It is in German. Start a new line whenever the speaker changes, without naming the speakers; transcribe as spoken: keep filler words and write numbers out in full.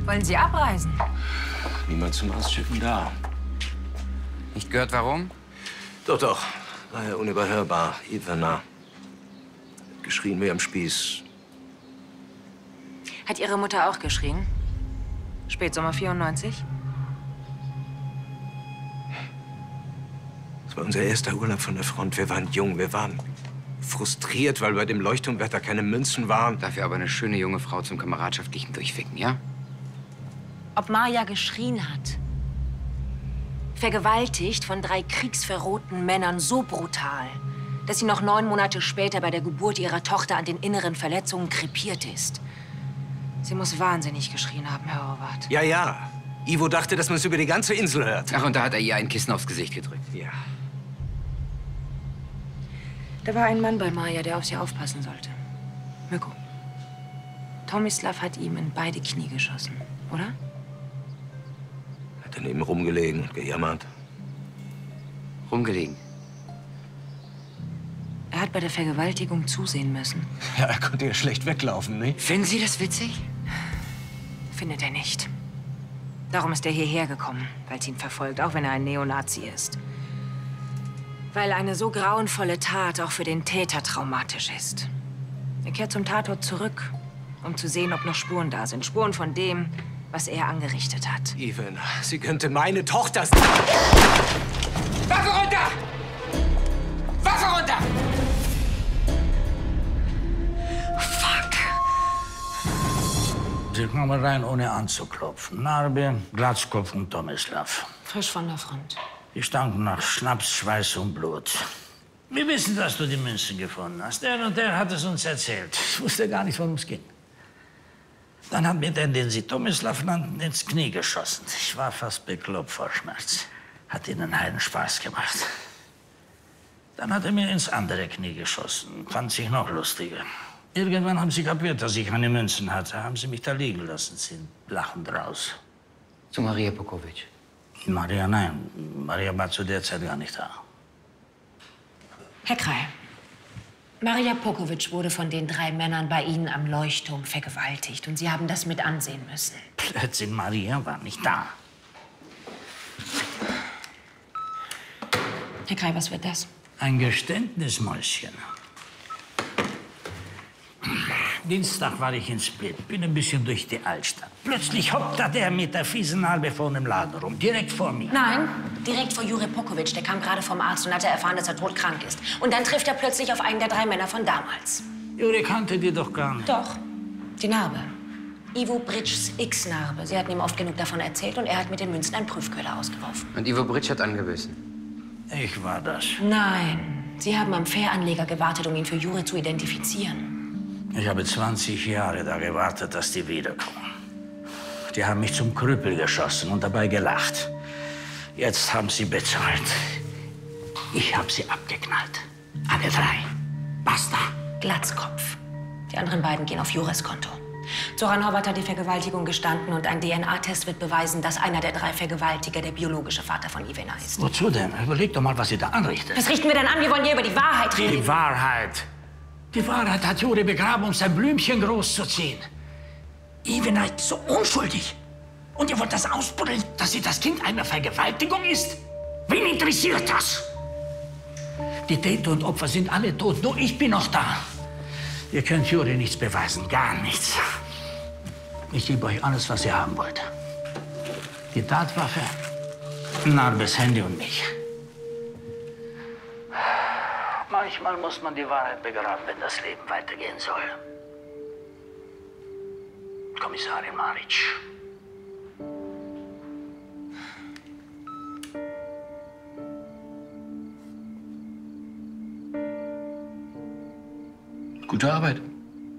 Wollen Sie abreisen?
Niemand zum Ausschiffen da.
Nicht gehört, warum?
Doch, doch. War ja unüberhörbar. Ivana. Geschrien wie am Spieß.
Hat Ihre Mutter auch geschrien? Spätsommer vierundneunzig?
Das war unser erster Urlaub von der Front. Wir waren jung, wir waren frustriert, weil bei dem Leuchtturmwetter keine Münzen waren.
Dafür aber eine schöne junge Frau zum kameradschaftlichen Durchficken, ja?
Ob Maja geschrien hat? Vergewaltigt von drei kriegsverrohten Männern so brutal, dass sie noch neun Monate später bei der Geburt ihrer Tochter an den inneren Verletzungen krepiert ist. Sie muss wahnsinnig geschrien haben, Herr Horvath.
Ja, ja. Ivo dachte, dass man es über die ganze Insel hört.
Ach, und da hat er ihr ein Kissen aufs Gesicht gedrückt.
Ja.
Da war ein Mann bei Maja, der auf sie aufpassen sollte. Mirko. Tomislav hat ihm in beide Knie geschossen, oder?
Hat daneben rumgelegen und gejammert.
Rumgelegen.
Er hat bei der Vergewaltigung zusehen müssen.
Ja, er konnte ja schlecht weglaufen, nicht?
Finden Sie das witzig?
Findet er nicht. Darum ist er hierher gekommen, weil es ihn verfolgt, auch wenn er ein Neonazi ist. Weil eine so grauenvolle Tat auch für den Täter traumatisch ist. Er kehrt zum Tatort zurück, um zu sehen, ob noch Spuren da sind. Spuren von dem, was er angerichtet hat.
Ivana, sie könnte meine Tochter sein.
Waffe runter! Waffe runter!
Fuck!
Sie kommen rein, ohne anzuklopfen. Narbe, Glatzkopf und Tomislav.
Frisch von der Front.
Die stanken nach Schnaps, Schweiß und Blut. Wir wissen, dass du die Münzen gefunden hast. Der und der hat es uns erzählt. Ich wusste gar nicht, worum es ging. Dann hat mir der, den Sie Tomislav nannten, ins Knie geschossen. Ich war fast bekloppt vor Schmerz. Hat ihnen einen Spaß gemacht. Dann hat er mir ins andere Knie geschossen. Fand sich noch lustiger. Irgendwann haben sie kapiert, dass ich keine Münzen hatte. Haben sie mich da liegen lassen, sind lachend raus.
Zu Maria Pokovic.
Maria, nein. Maria war zu der Zeit gar nicht da.
Herr Krei, Maria Pokovic wurde von den drei Männern bei Ihnen am Leuchtturm vergewaltigt. Und Sie haben das mit ansehen müssen.
Plötzlich, Maria war nicht da.
Herr Krei, was wird das?
Ein Geständnismäuschen. Dienstag war ich in Split, bin ein bisschen durch die Altstadt. Plötzlich hoppt da der mit der fiesen Narbe vor dem Laden rum, direkt vor mir.
Nein, direkt vor Jure Pokovic. Der kam gerade vom Arzt und hatte erfahren, dass er todkrank ist. Und dann trifft er plötzlich auf einen der drei Männer von damals.
Jure kannte die doch gar nicht.
Doch, die Narbe. Ivo Britschs X-Narbe. Sie hatten ihm oft genug davon erzählt und er hat mit den Münzen einen Prüfköder ausgeworfen.
Und Ivo Britsch hat angebissen.
Ich war das.
Nein, Sie haben am Fähranleger gewartet, um ihn für Jure zu identifizieren.
Ich habe zwanzig Jahre da gewartet, dass die wiederkommen. Die haben mich zum Krüppel geschossen und dabei gelacht. Jetzt haben sie bezahlt. Ich habe sie abgeknallt. Alle drei. Basta.
Glatzkopf. Die anderen beiden gehen auf Jures Konto. Zoran Horvath hat die Vergewaltigung gestanden und ein D N A-Test wird beweisen, dass einer der drei Vergewaltiger der biologische Vater von Ivana ist.
Wozu denn? Überleg doch mal, was sie da anrichtet.
Was richten wir denn an? Wir wollen hier über die Wahrheit reden.
Die Wahrheit. Die Wahrheit hat Jure begraben, um sein Blümchen großzuziehen. Ivana ist so unschuldig. Und ihr wollt das ausbuddeln, dass sie das Kind einer Vergewaltigung ist? Wen interessiert das? Die Täter und Opfer sind alle tot, nur ich bin noch da. Ihr könnt Jure nichts beweisen, gar nichts. Ich gebe euch alles, was ihr haben wollt. Die Tatwaffe, Narbes Handy und mich. Manchmal muss man die Wahrheit begraben, wenn das Leben weitergehen soll. Kommissarin Maric.
Gute Arbeit.